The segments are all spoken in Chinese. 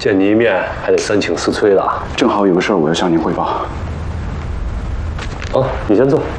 见你一面还得3请4催的啊。 正好有个事儿我要向您汇报。 好，你先坐。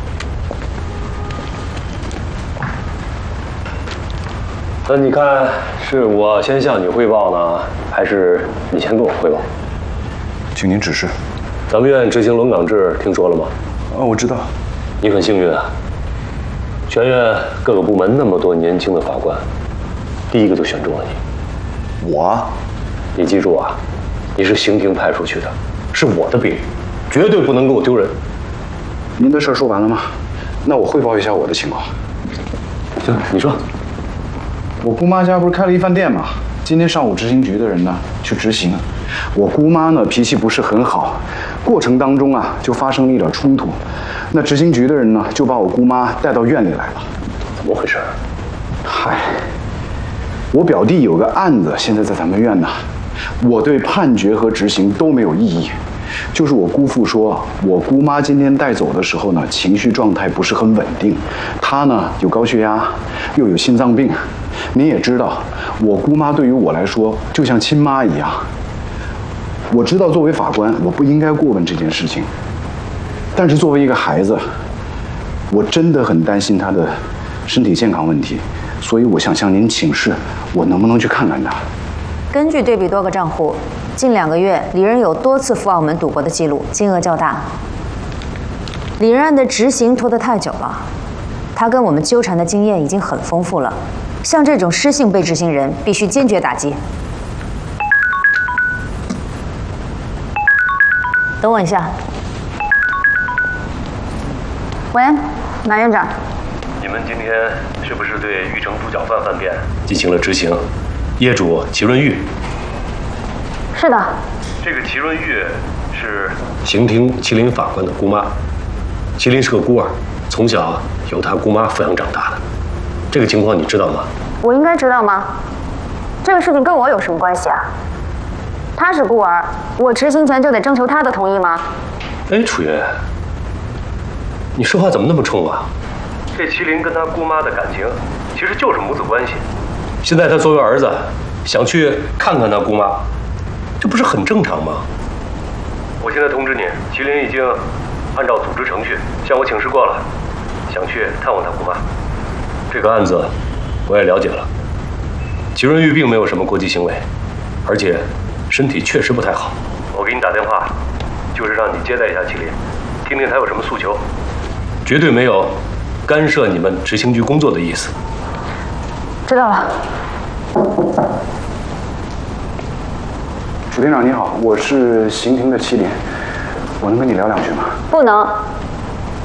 那你看，是我先向你汇报呢，还是你先跟我汇报？ 请您指示。 咱们院执行轮岗制，听说了吗？ 我知道。 你很幸运啊，全院各个部门那么多年轻的法官，第一个就选中了你。 我？ 你记住啊，你是刑庭派出去的，是我的兵，绝对不能给我丢人。 您的事儿说完了吗？那我汇报一下我的情况。 行，你说。 我姑妈家不是开了一饭店吗？今天上午执行局的人呢去执行，我姑妈呢脾气不是很好，过程当中啊就发生了一点冲突，那执行局的人呢就把我姑妈带到院里来了。 怎么回事？ 嗨，我表弟有个案子，现在在咱们院呢，我对判决和执行都没有异议。就是我姑父说，我姑妈今天带走的时候呢，情绪状态不是很稳定，她呢有高血压，又有心脏病。您也知道，我姑妈对于我来说就像亲妈一样。我知道作为法官，我不应该过问这件事情，但是作为一个孩子，我真的很担心她的身体健康问题，所以我想向您请示，我能不能去看看她？ 根据对比多个账户，近2个月，李仁有多次赴澳门赌博的记录，金额较大。李仁案的执行拖得太久了，他跟我们纠缠的经验已经很丰富了。像这种失信被执行人，必须坚决打击。等我一下。喂，马院长。 你们今天是不是对玉成猪脚饭饭店进行了执行？业主齐润玉。 是的。 这个齐润玉是刑庭麒麟法官的姑妈。麒麟是个孤儿，从小由他姑妈抚养长大的。这个情况你知道吗？ 我应该知道吗？这个事情跟我有什么关系啊？他是孤儿，我执行权就得征求他的同意吗？ 哎，楚云，你说话怎么那么冲啊？这麒麟跟他姑妈的感情其实就是母子关系。现在他作为儿子，想去看看他姑妈，这不是很正常吗？我现在通知你，麒麟已经按照组织程序向我请示过了，想去探望他姑妈。这个案子我也了解了，齐润玉并没有什么过激行为，而且身体确实不太好。我给你打电话，就是让你接待一下麒麟，听听他有什么诉求，绝对没有干涉你们执行局工作的意思。 知道了。 楚厅长你好，我是刑庭的麒麟，我能跟你聊2句吗？ 不能，